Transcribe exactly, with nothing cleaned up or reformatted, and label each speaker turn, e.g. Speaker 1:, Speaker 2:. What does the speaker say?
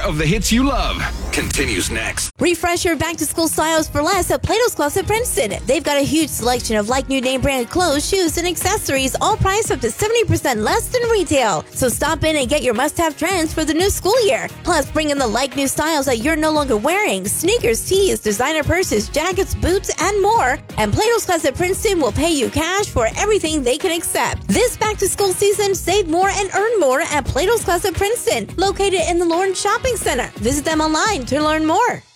Speaker 1: of the hits you love continues next.
Speaker 2: Refresh your back-to-school styles for less at Plato's Closet Princeton. They've got a huge selection of like-new name brand clothes, shoes, and accessories, all priced up to seventy percent less than retail. So stop in and get your must-have trends for the new school year. Plus, bring in the like-new styles that you're no longer wearing: sneakers, tees, designer purses, jackets, boots, and more. And Plato's Closet Princeton will pay you cash for everything they can accept. This back-to-school season, save more and earn more at Plato's Closet Princeton, located in the Lawrence Shopping Center. Visit them online to learn more.